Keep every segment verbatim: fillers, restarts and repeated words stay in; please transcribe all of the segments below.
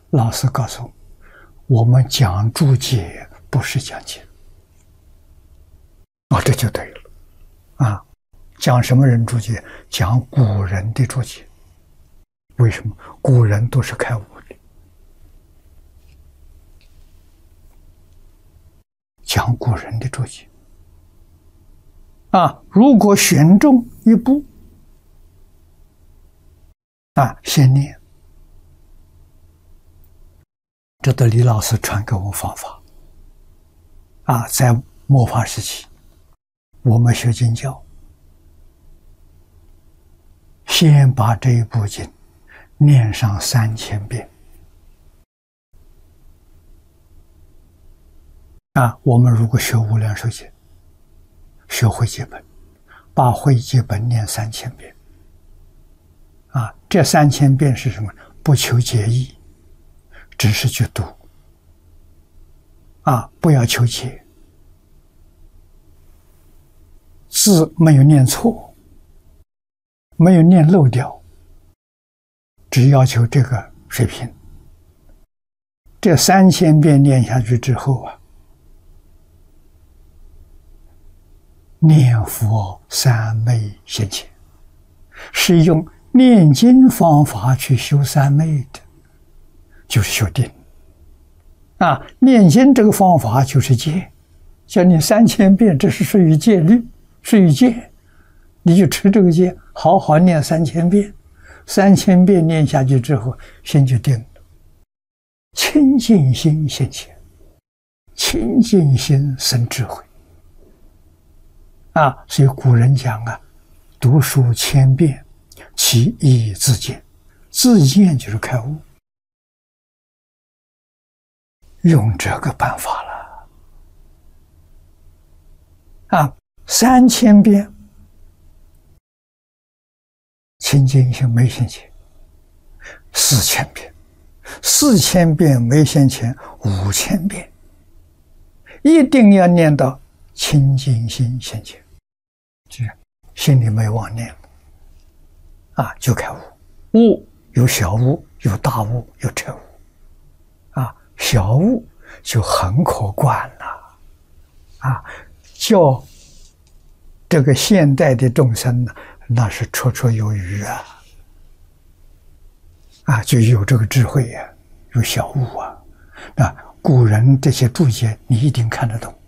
老师告诉我，我们讲注解不是讲经。哦，这就对了。啊，讲什么人注解？讲古人的注解。为什么？古人都是开悟的。讲古人的注解。啊，如果选中一部，啊，先念。这都李老师传给我方法。啊，在末法时期，我们学经教，先把这一部经念上三千遍。啊，我们如果学无量寿经，学会解本，把会解本念三千遍。啊，这三千遍是什么？不求解义，只是去读。啊，不要求解，字没有念错，没有念漏掉，只要求这个水平。这三千遍念下去之后啊，念佛三昧现前，是用念经方法去修三昧的，就是修定。啊，念经这个方法就是戒，叫你三千遍，这是属于戒律，属于戒，你就持这个戒，好好念三千遍，三千遍念下去之后，心就定了。清净心现前，清净心生智慧。啊，所以古人讲啊，读书千遍，其义自见，自见就是开悟。用这个办法了。啊，三千遍清净心没现前，四千遍，四千遍没现前，五千遍，一定要念到清净心现前，就是心里没妄念了，啊，就开悟。悟有小悟，有大悟，有彻悟。啊，小悟就很可观了，啊，叫这个现代的众生呢，那是绰绰有余啊，啊，就有这个智慧呀、啊，有小悟啊，那古人这些注解你一定看得懂，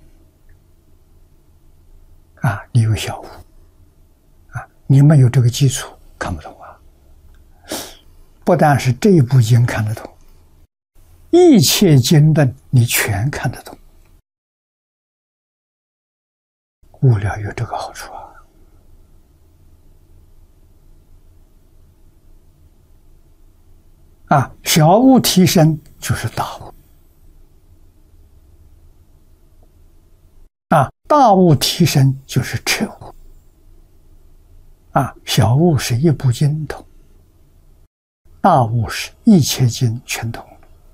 啊，你有小悟，啊，你没有这个基础看不懂啊。不但是这一部经看得懂，一切经论你全看得懂。悟了有这个好处啊！啊，小悟提升就是大悟，啊，大悟提升就是彻悟，啊，小悟是一部经通，大悟是一切经全通。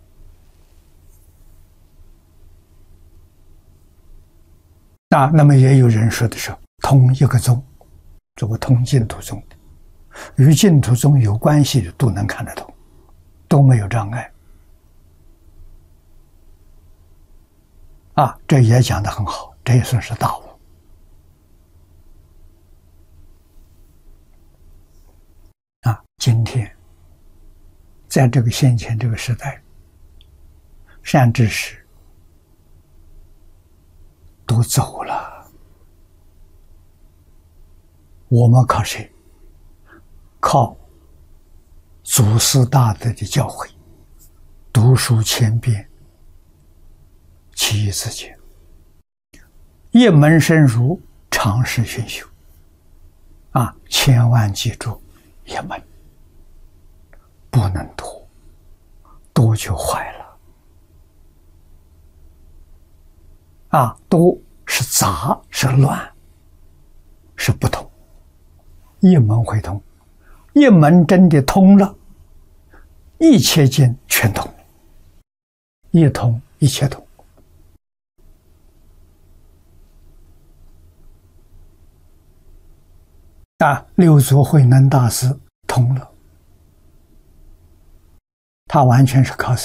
啊，那么也有人说的是通一个宗，这个通净土宗的，与净土宗有关系的都能看得懂，都没有障碍。啊，这也讲得很好，这也算是大悟。啊，今天在这个先前这个时代，善知识都走了，我们靠谁？靠祖师大德的教诲，读书千遍，其义自见，一门深入，常识熏修。啊，千万记住，一门不能多，多就坏了。啊，都是杂，是乱，是不通。一门会通，一门真的通了，一切经全通，一通一切通。啊，六祖慧能大师通了，他完全是靠